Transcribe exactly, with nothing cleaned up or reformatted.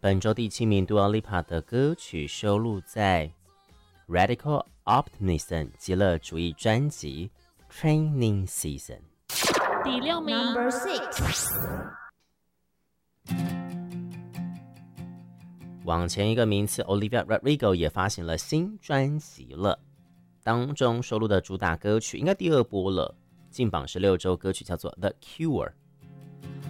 本周第七名 Dua Lipa 的歌曲收录在 Radical Optimism 极乐主义专辑 Training Season。 第六名 Number six。 往前一个名次 Olivia Rodrigo 也发行了新专辑了，当中收录的主打歌曲应该第二波了，进榜十六周，歌曲叫做 The Cure。